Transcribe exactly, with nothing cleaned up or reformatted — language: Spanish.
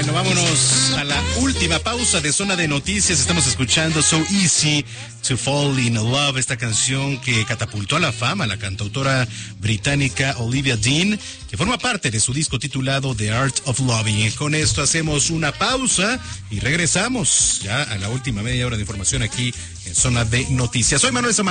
Bueno, vámonos a la última pausa de Zona de Noticias. Estamos escuchando So Easy to Fall in Love, esta canción que catapultó a la fama a la cantautora británica Olivia Dean, que forma parte de su disco titulado The Art of Loving. Con esto hacemos una pausa y regresamos ya a la última media hora de información aquí en Zona de Noticias. Soy Manuel Zamacona.